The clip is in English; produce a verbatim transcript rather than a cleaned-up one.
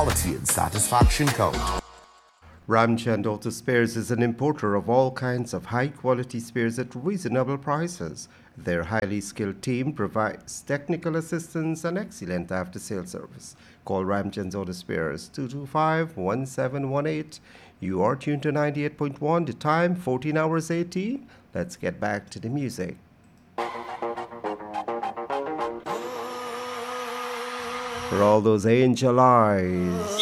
quality and satisfaction code. Ramchand Auto Spares is an importer of all kinds of high-quality spares at reasonable prices. Their highly skilled team provides technical assistance and excellent after-sales service. Call Ramchand Auto Spares two two five, one seven one eight. You are tuned to ninety-eight point one. The time fourteen hours eighteen. Let's get back to the music. For all those angel eyes.